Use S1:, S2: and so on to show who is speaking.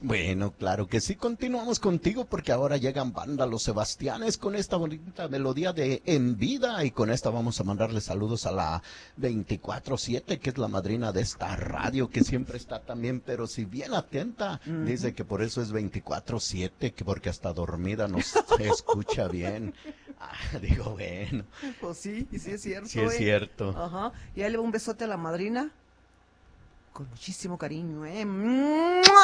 S1: Bueno, claro que sí, continuamos contigo porque ahora llegan Banda Los Sebastianes con esta bonita melodía de En Vida y con esta vamos a mandarle saludos a la 24/7 que es la madrina de esta radio que siempre está también, pero si bien atenta, dice que por eso es 24/7, que porque hasta dormida nos escucha bien. Digo, bueno,
S2: Pues sí, y sí es
S1: sí
S2: cierto,
S1: es cierto.
S2: Ajá. Y ahí le va un besote a la madrina. Con muchísimo cariño, ¡Mua!